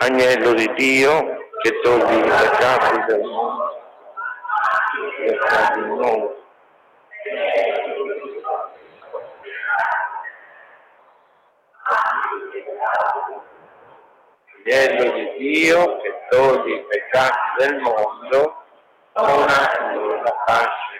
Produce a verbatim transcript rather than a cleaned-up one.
Agnello di Dio, che togli i peccati del mondo, peccati del mondo. Agnello di Dio, che togli i peccati del mondo, dona la pace.